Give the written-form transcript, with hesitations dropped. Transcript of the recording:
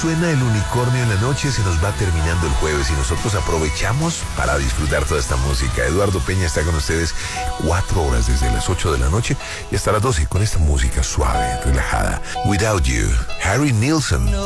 suena el unicornio en la noche, se nos va terminando el jueves y nosotros aprovechamos para disfrutar toda esta música. Eduardo Peña está con ustedes 4 horas desde las 8 de la noche y hasta las 12 con esta música suave, relajada. Without You, Harry Nilsson.